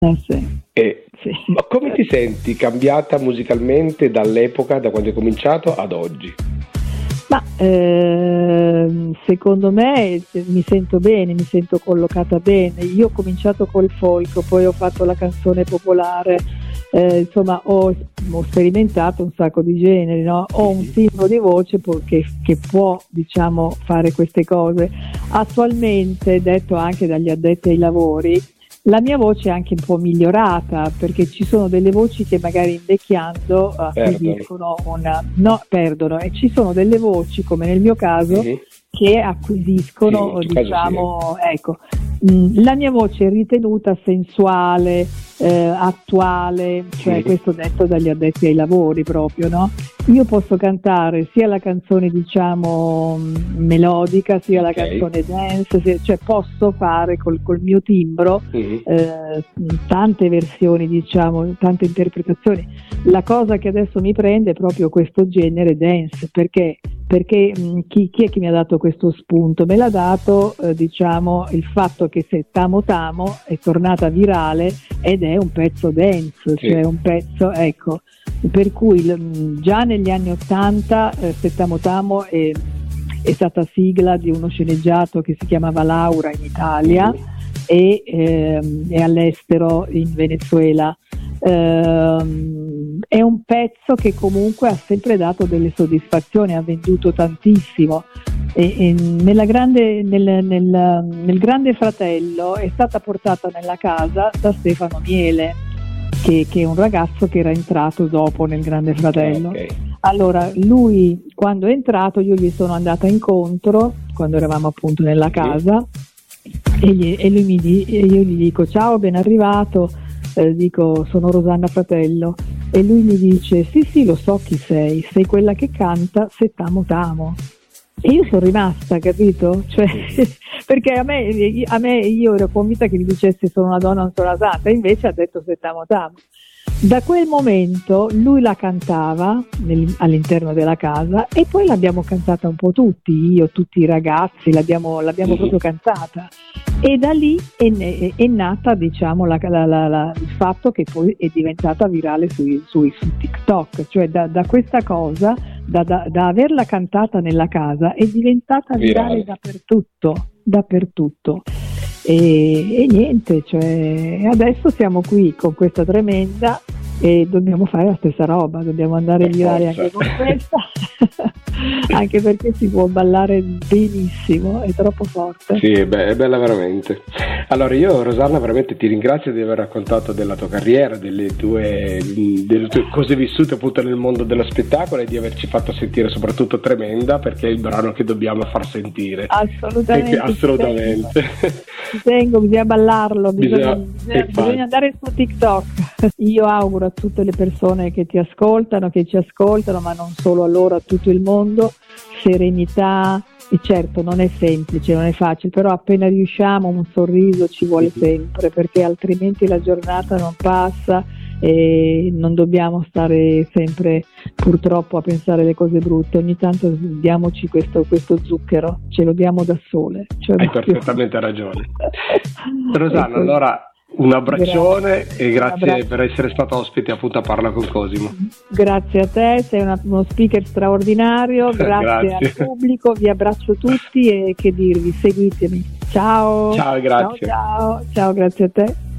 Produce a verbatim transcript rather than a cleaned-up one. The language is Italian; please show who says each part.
Speaker 1: Eh sì.
Speaker 2: E,
Speaker 1: sì.
Speaker 2: Ma come ti senti cambiata musicalmente dall'epoca, da quando hai cominciato ad oggi?
Speaker 1: Ma ehm, secondo me mi sento bene, mi sento collocata bene. Io ho cominciato col folk, poi ho fatto la canzone popolare, eh, insomma ho, ho sperimentato un sacco di generi, no? Ho un timbro di voce che, che può, diciamo, fare queste cose. Attualmente, detto anche dagli addetti ai lavori, la mia voce è anche un po' migliorata, perché ci sono delle voci che magari invecchiando acquisiscono una, no, perdono, e ci sono delle voci, come nel mio caso, mm-hmm. che acquisiscono, sì, diciamo, sì. ecco, mh, la mia voce è ritenuta sensuale, eh, attuale, cioè mm-hmm. questo detto dagli addetti ai lavori proprio, no? Io posso cantare sia la canzone, diciamo, melodica, sia okay. la canzone dance, sia, cioè posso fare col, col mio timbro mm-hmm. eh, tante versioni, diciamo, tante interpretazioni. La cosa che adesso mi prende è proprio questo genere dance, perché perché mh, chi, chi è che mi ha dato questo spunto? Me l'ha dato eh, diciamo il fatto che Se Tamo Tamo è tornata virale ed è un pezzo dance, sì. cioè un pezzo, ecco, per cui l- già negli anni ottanta eh, Se Tamo Tamo è, è stata sigla di uno sceneggiato che si chiamava Laura in Italia mm. e ehm, è all'estero in Venezuela. Uh, è un pezzo che comunque ha sempre dato delle soddisfazioni, ha venduto tantissimo e, e nella grande, nel, nel, nel Grande Fratello è stata portata nella casa da Stefano Miele, che, che è un ragazzo che era entrato dopo nel Grande Fratello. Okay. Allora lui, quando è entrato, io gli sono andata incontro quando eravamo appunto nella casa okay. e, gli, e lui mi di, e io gli dico ciao, ben arrivato. Eh, dico sono Rosanna Fratello e lui mi dice sì sì lo so chi sei, sei quella che canta Se Tamo Tamo. E io sono rimasta, capito? Cioè, perché a me, a me io ero convinta che mi dicesse sono una donna, non sono una santa, invece ha detto Se Tamo Tamo. Da quel momento lui la cantava nel, all'interno della casa e poi l'abbiamo cantata un po' tutti, io, tutti i ragazzi, l'abbiamo, l'abbiamo proprio cantata. E da lì è, è, è nata, diciamo, la, la, la, la, il fatto che poi è diventata virale sui, sui, su TikTok, cioè da, da questa cosa, da, da, da averla cantata nella casa, è diventata virale, virale. dappertutto, dappertutto. E, e niente, cioè adesso siamo qui con questa tremenda e dobbiamo fare la stessa roba, dobbiamo andare virale anche con questa anche perché si può ballare benissimo, è troppo forte.
Speaker 2: Sì, è, be- è bella veramente. Allora io Rosanna veramente ti ringrazio di aver raccontato della tua carriera, delle tue, delle tue cose vissute appunto nel mondo dello spettacolo e di averci fatto sentire soprattutto Tremenda, perché è il brano che dobbiamo far sentire.
Speaker 1: Assolutamente.
Speaker 2: E, assolutamente.
Speaker 1: Ci tengo, bisogna ballarlo, bisogna, bisogna, bisogna andare su TikTok. Io auguro a tutte le persone che ti ascoltano, che ci ascoltano, ma non solo a loro, a tutto il mondo, serenità. E certo non è semplice, non è facile, però appena riusciamo un sorriso ci vuole sempre, perché altrimenti la giornata non passa e non dobbiamo stare sempre purtroppo a pensare le cose brutte. Ogni tanto diamoci questo, questo zucchero, ce lo diamo da sole. Cioè
Speaker 2: hai perfettamente ragione. Rosanna, ecco. Allora un abbraccione grazie. E grazie per essere stata ospite appunto a Parla con Cosimo.
Speaker 1: Grazie a te, sei una, uno speaker straordinario, grazie, grazie al pubblico, vi abbraccio tutti e che dirvi, seguitemi. Ciao.
Speaker 2: Ciao, grazie.
Speaker 1: Ciao, ciao, ciao, grazie a te.